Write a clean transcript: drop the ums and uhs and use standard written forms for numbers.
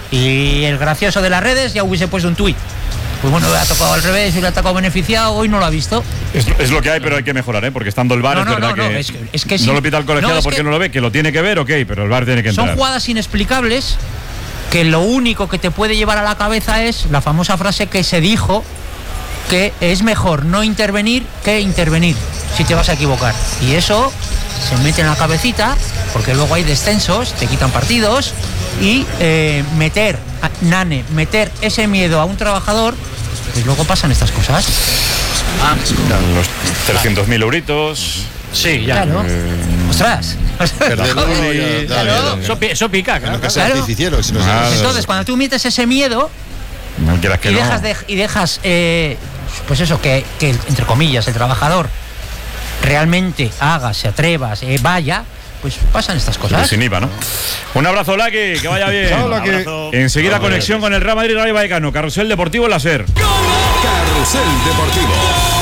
Y el gracioso de las redes ya hubiese puesto un tuit. Pues bueno, le ha tocado al revés y le ha tocado beneficiado, hoy no lo ha visto. Es lo que hay, pero hay que mejorar, porque estando el VAR es verdad que sí. No lo pita el colegiado porque no lo ve, que lo tiene que ver, ok, pero el VAR tiene que entrar. Son jugadas inexplicables que lo único que te puede llevar a la cabeza es la famosa frase que se dijo, que es mejor no intervenir que intervenir si te vas a equivocar. Y eso se mete en la cabecita, porque luego hay descensos, te quitan partidos, y meter ese miedo a un trabajador, pues luego pasan estas cosas. Los 300.000 euritos. Sí, ya. Claro. Ostras. Eso pica, claro. Entonces, cuando tú metes ese miedo y dejas pues eso, que entre comillas el trabajador realmente haga, se atreva, vaya, pues pasan estas cosas. Sin IVA, ¿no? Un abrazo, Laki, que vaya bien. Chao, Laki. Enseguida conexión con el Real Madrid, Rayo Vallecano, Carrusel Deportivo, la SER. Carrusel Deportivo.